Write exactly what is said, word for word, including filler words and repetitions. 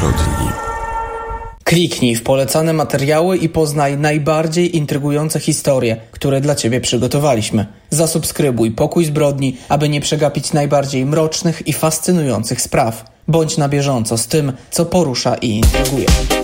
zbrodni. Kliknij w polecane materiały i poznaj najbardziej intrygujące historie, które dla Ciebie przygotowaliśmy. Zasubskrybuj Pokój Zbrodni, aby nie przegapić najbardziej mrocznych i fascynujących spraw. Bądź na bieżąco z tym, co porusza i intryguje.